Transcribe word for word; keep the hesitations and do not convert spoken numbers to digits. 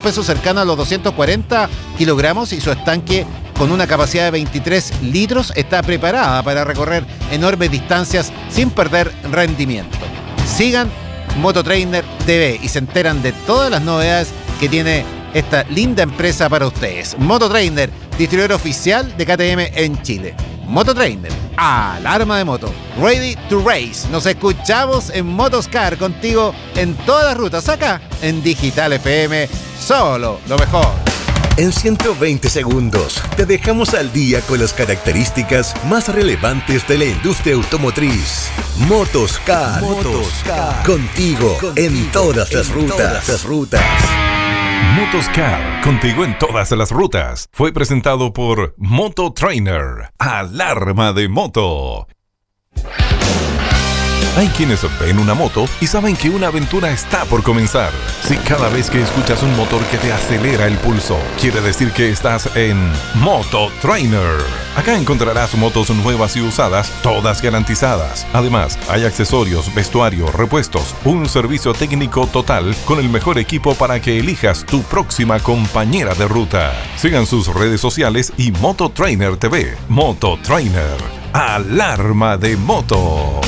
peso cercano a los doscientos cuarenta kilogramos y su estanque con una capacidad de veintitrés litros está preparada para recorrer enormes distancias sin perder rendimiento. Sigan Mototrainer T V y se enteran de todas las novedades que tiene esta linda empresa para ustedes. Mototrainer, distribuidor oficial de K T M en Chile. Mototrainer, alarma de moto, ready to race. Nos escuchamos en Motoscar contigo en todas las rutas, acá en Digital F M, solo lo mejor. En ciento veinte segundos te dejamos al día con las características más relevantes de la industria automotriz. Motoscar, Motoscar. Contigo, contigo en todas las rutas. Todas las rutas. Motoscar, contigo en todas las rutas. Fue presentado por Mototrainer, alarma de moto. Hay quienes ven una moto y saben que una aventura está por comenzar. Si cada vez que escuchas un motor que te acelera el pulso, quiere decir que estás en Mototrainer. Acá encontrarás motos nuevas y usadas, todas garantizadas. Además, hay accesorios, vestuario, repuestos, un servicio técnico total con el mejor equipo para que elijas tu próxima compañera de ruta. Sigan sus redes sociales y Mototrainer T V. Mototrainer, alarma de moto.